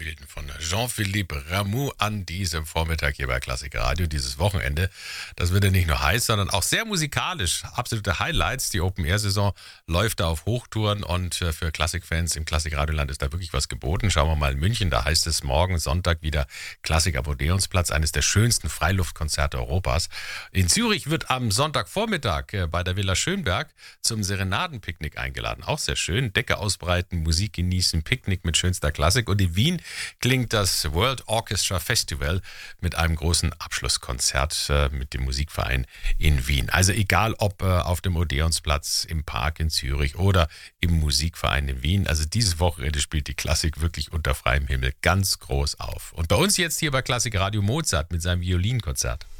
Geflügelten von Jean-Philippe Rameau an diesem Vormittag hier bei Klassik Radio. Dieses Wochenende, das wird ja nicht nur heiß, sondern auch sehr musikalisch. Absolute Highlights. Die Open-Air-Saison läuft da auf Hochtouren und für Klassikfans im Klassikradioland ist da wirklich was geboten. Schauen wir mal in München, da heißt es morgen Sonntag wieder Klassik am Odeonsplatz, eines der schönsten Freiluftkonzerte Europas. In Zürich wird am Sonntagvormittag bei der Villa Schönberg zum Serenadenpicknick eingeladen. Auch sehr schön. Decke ausbreiten, Musik genießen, Picknick mit schönster Klassik. Und in Wien klingt das World Orchestra Festival mit einem großen Abschlusskonzert mit dem Musikverein in Wien. Also egal ob auf dem Odeonsplatz, im Park in Zürich oder im Musikverein in Wien. Also dieses Wochenende spielt die Klassik wirklich unter freiem Himmel ganz groß auf. Und bei uns jetzt hier bei Klassik Radio Mozart mit seinem Violinkonzert.